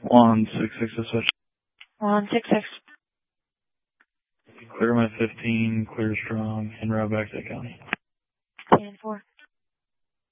166 to switch. 166. Clear my 15, clear strong, and route back to the county. 10-4.